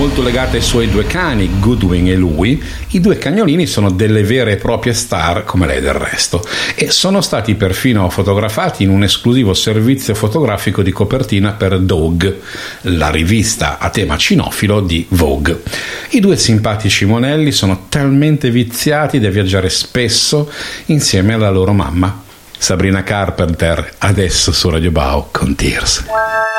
molto legata ai suoi due cani, Goodwin e Louie. I due cagnolini sono delle vere e proprie star, come lei del resto, e sono stati perfino fotografati in un esclusivo servizio fotografico di copertina per Dog, la rivista a tema cinofilo di Vogue. I due simpatici monelli sono talmente viziati da viaggiare spesso insieme alla loro mamma. Sabrina Carpenter, adesso su Radio Bao con Tears.